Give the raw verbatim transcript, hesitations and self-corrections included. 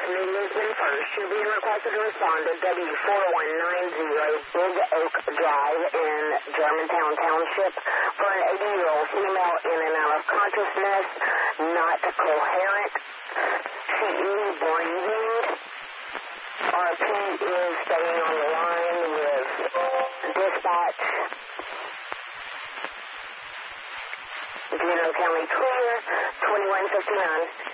New Lisbon First. You're being requested to respond to W four one nine zero Big Oak Drive in Germantown Township for an eighty-year-old female in and out of consciousness, not coherent. She is breathing. R P is staying on the line with dispatch. Juneau County clear, twenty-one fifty-nine.